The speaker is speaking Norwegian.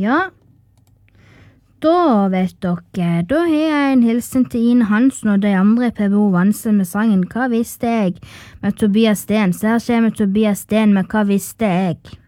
Ja, da vet dere, da har jeg en hilsen til Ine Hansen og de andre i PBO Vanse med sangen «Hva visste jeg?» med Tobias Sten, så her kommer Tobias Sten med «Hva visste jeg?»